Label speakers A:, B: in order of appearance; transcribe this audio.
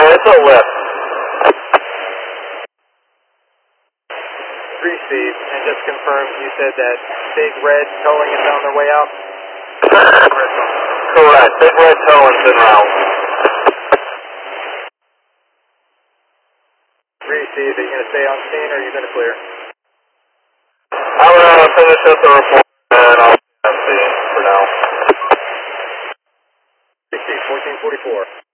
A: it's a lift.
B: Receive, and just confirm, you said that Big Red towing is on their way out?
A: Correct. Big Red towing's en route.
B: Receive, are you going to stay on scene or are you going to clear?
A: I'm going to finish up the report and I'll see for now.
B: Receive, 1444.